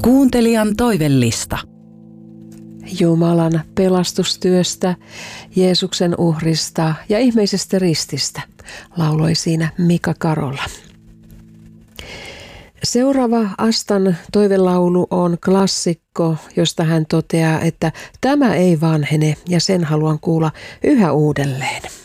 Kuuntelijan toivellista. Jumalan pelastustyöstä, Jeesuksen uhrista ja ihmeisestä rististä, lauloi siinä Mika Karola. Seuraava Astan toivelaulu on klassikko, josta hän toteaa, että tämä ei vanhene ja sen haluan kuulla yhä uudelleen.